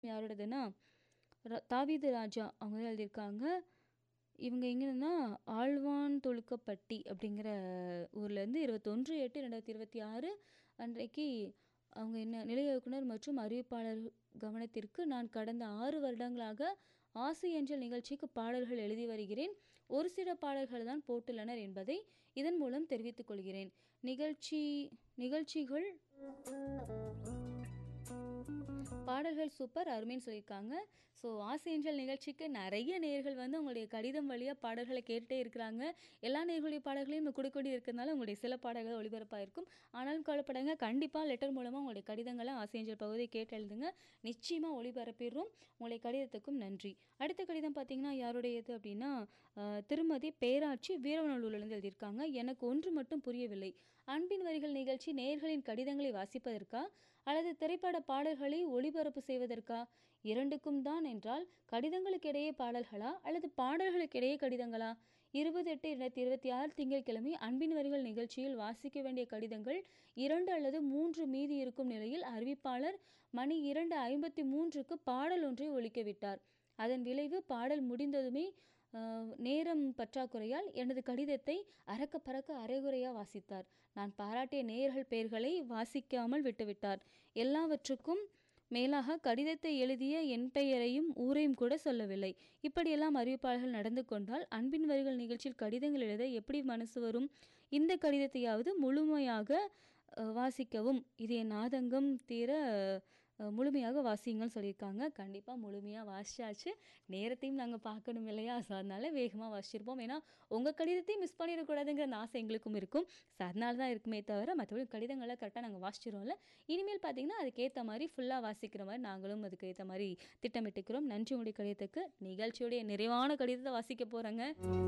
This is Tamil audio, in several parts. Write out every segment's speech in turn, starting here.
யாரோடதுன்னா, தாவீது ராஜா அவங்க தான் எழுதியிருக்காங்க. இவங்க எங்கன்னா ஆழ்வான் தொழுக்கப்பட்டி அப்படிங்கிற ஊர்லேருந்து 21/8/2026 அன்றைக்கு அவங்க என்ன நிலைய இயக்குனர் மற்றும் அறிவிப்பாளர் கவனத்திற்கு, நான் கடந்த 6 வருடங்களாக ஆசை ஏஞ்சல் நிகழ்ச்சிக்கு பாடல்கள் எழுதி வருகிறேன். ஒரு சில பாடல்கள் தான் போட்டுள்ளனர் என்பதை இதன் மூலம் தெரிவித்துக் கொள்கிறேன். நிகழ்ச்சிகள் பாடல்கள் சூப்பர் அருமைன்னு சொல்லியிருக்காங்க. ஸோ ஆசை ஏஞ்சல் நிகழ்ச்சிக்கு நிறைய நேயர்கள் வந்து உங்களுடைய கடிதம் வழியாக பாடல்களை கேட்டுகிட்டே இருக்கிறாங்க. எல்லா நேயர்களுடைய பாடல்களையும் நம்ம கொடுக்க வேண்டி இருக்கிறதுனால உங்களுடைய சில பாடல்கள் ஒளிபரப்பாயிருக்கும். ஆனாலும் கவலைப்படாங்க, கண்டிப்பாக லெட்டர் மூலமாக உங்களுடைய கடிதங்களை ஆசை ஏஞ்சல் பகுதியை கேட்டு எழுதுங்க. நிச்சயமாக ஒளிபரப்பிடுறோம். உங்களுடைய கடிதத்துக்கும் நன்றி. அடுத்த கடிதம் பார்த்தீங்கன்னா யாருடையது அப்படின்னா, திருமதி பேராட்சி வீரவநல்லூர்லேருந்து எழுதியிருக்காங்க. எனக்கு ஒன்று மட்டும் புரியவில்லை. அன்பின் வரிகள் நிகழ்ச்சி நேயர்களின் கடிதங்களை வாசிப்பதற்கா அல்லது திரைப்பட பாடல்களை ஒளிபரப்பு செய்வதற்கா? இரண்டுக்கும் தான் என்றால் கடிதங்களுக்கிடையே பாடல்களா அல்லது பாடல்களுக்கிடையே கடிதங்களா? 20/8/2026 திங்கட்கிழமை அன்பின் வரிகள் நிகழ்ச்சியில் வாசிக்க வேண்டிய கடிதங்கள் 2 அல்லது 3 மீதி இருக்கும் நிலையில் அறிவிப்பாளர் மணி 2:53க்கு பாடல் ஒன்றை ஒலிக்கவிட்டார். அதன் விளைவு பாடல் முடிந்ததுமே நேரம் பற்றாக்குறையால் எனது கடிதத்தை அறக்க பறக்க அரைகுறையாக வாசித்தார். நான் பாராட்டிய நேயர்கள் பெயர்களை வாசிக்காமல் விட்டுவிட்டார். எல்லாவற்றுக்கும் மேலாக கடிதத்தை எழுதிய என் பெயரையும் ஊரையும் கூட சொல்லவில்லை. இப்படியெல்லாம் அறிவிப்பாளர்கள் நடந்து கொண்டால் அன்பின் வரிகள் நிகழ்ச்சியில் கடிதங்கள் எழுத எப்படி மனசு வரும்? இந்த கடிதத்தையாவது முழுமையாக வாசிக்கவும். இது என் ஆதங்கம் தீர முழுமையாக வாசிங்கன்னு சொல்லியிருக்காங்க. கண்டிப்பாக முழுமையாக வாசிச்சாச்சு. நேரத்தையும் நாங்கள் பார்க்கணும் இல்லையா? ஸோ அதனால் வேகமாக வாசிச்சிருப்போம். ஏன்னா உங்கள் கடிதத்தையும் மிஸ் பண்ணிடக்கூடாதுங்கிற அந்த ஆசை எங்களுக்கும் இருக்கும். ஸோ அதனால தான் இருக்குமே தவிர மற்றபடி கடிதங்களை கரெக்டாக நாங்கள் வாசிச்சிடுவோம்ல. இனிமேல் பார்த்தீங்கன்னா அதுக்கேற்ற மாதிரி ஃபுல்லாக வாசிக்கிற மாதிரி நாங்களும் அதுக்கு ஏற்ற மாதிரி திட்டமிட்டுக்கிறோம். நன்றி உங்களுடைய கடிதத்துக்கு. நிகழ்ச்சியுடைய நிறைவான கடிதத்தை வாசிக்க போகிறேங்க.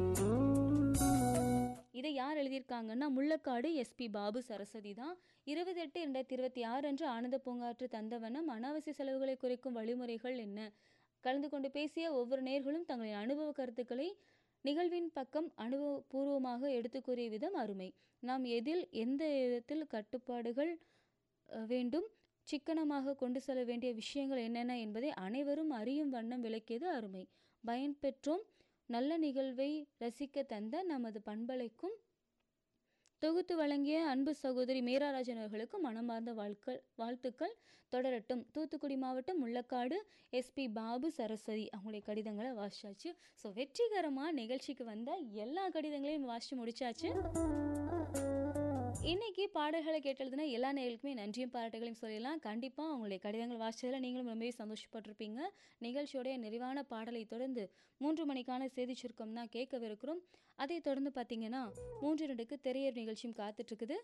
இதை யார் எழுதியிருக்காங்கன்னா, முள்ளக்காடு எஸ்பி பாபு சரஸ்வதி தான். 28/2/2026 அன்று ஆனந்த பூங்காற்று தந்தவனம் அனாவசிய செலவுகளை குறைக்கும் வழிமுறைகள் என்ன? கலந்து கொண்டு பேசிய ஒவ்வொரு நேயர்களும் தங்களின் அனுபவ கருத்துக்களை நிகழ்வின் பக்கம் அனுபவபூர்வமாக எடுத்து கூறிய விதம் அருமை. நாம் எந்த விதத்தில் கட்டுப்பாடுகள் வேண்டும், சிக்கனமாக கொண்டு செல்ல வேண்டிய விஷயங்கள் என்னென்ன என்பதை அனைவரும் அறியும் வண்ணம் விளக்கியது அருமை. பயன்பெற்றோம். நல்ல நிகழ்வை ரசிக்க தந்த நமது பண்பலைக்கும் தொகுத்து வழங்கிய அன்பு சகோதரி மீராராஜன் அவர்களுக்கும் மனமார்ந்த வாழ்த்துக்கள் தொடரட்டும். தூத்துக்குடி மாவட்டம் முள்ளக்காடு எஸ்பி பாபு சரஸ்வதி அவங்களுடைய கடிதங்களை வாசிச்சாச்சு. ஸோ வெற்றிகரமாக நிகழ்ச்சிக்கு வந்த எல்லா கடிதங்களையும் வாசித்து முடிச்சாச்சு. இன்னைக்கு பாடல்களை கேட்டதுன்னா எல்லா நேயர்களுக்குமே நன்றியும் பாராட்டுகளையும் சொல்லலாம். கண்டிப்பாக அவங்களுடைய கடிதங்கள் வாசித்ததில் நீங்களும் ரொம்பவே சந்தோஷப்பட்டிருப்பீங்க. நிகழ்ச்சியோடைய நிறைவான பாடலை தொடர்ந்து 3 மணிக்கான செய்தி சுருக்கம் தான் கேட்கவிருக்கிறோம். அதை தொடர்ந்து பார்த்தீங்கன்னா 3:02க்கு திரையர் நிகழ்ச்சியும் காத்துட்ருக்குது.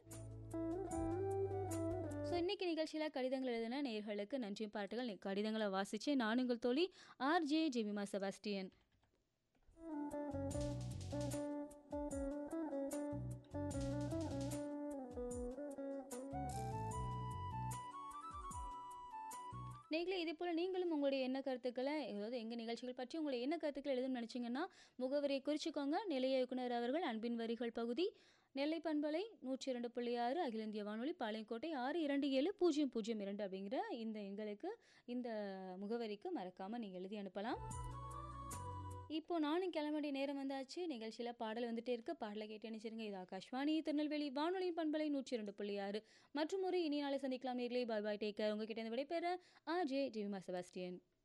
ஸோ இன்னைக்கு நிகழ்ச்சியில் கடிதங்கள் எழுதின நேயர்களுக்கு நன்றியும் பாராட்டுகள். கடிதங்களை வாசித்து நான் உங்கள் தோழி RJ ஜெமிமா செபாஸ்டியன். நீங்களே இதே போல் நீங்களும் உங்களுடைய என்ன கருத்துக்களை, அதாவது எங்கள் நிகழ்ச்சிகள் பற்றி உங்களுடைய என்ன கருத்துக்களை எழுதணும்னு நினச்சிங்கன்னா முகவரியை குறிச்சிக்கோங்க. நிலைய இயக்குனர் அவர்கள் அன்பின் வரிகள் பகுதி, நெல்லை பண்பலை 102.6 அகில இந்திய வானொலி, பாளையங்கோட்டை 627002 அப்படிங்கிற இந்த எங்களுக்கு இந்த முகவரிக்கு மறக்காமல் நீங்கள் எழுதி அனுப்பலாம். இப்போ நானும் கிளம்ப வேண்டிய நேரம் வந்தாச்சு. நிகழ்ச்சியில் பாடல் வந்துட்டே இருக்கு. பாடலை கேட்டு நினைச்சிருங்க. இது ஆகாஷ்வாணி திருநெல்வேலி வானொலியின் பண்பலை 102.6 மற்றும் ஒரு இனி நாளை சந்திக்கலாம். நேர்களே பாய் பாய், டேக் கேர். உங்ககிட்ட இருந்து விடைபெற RJ ஜெமிமா செபாஸ்டியன்.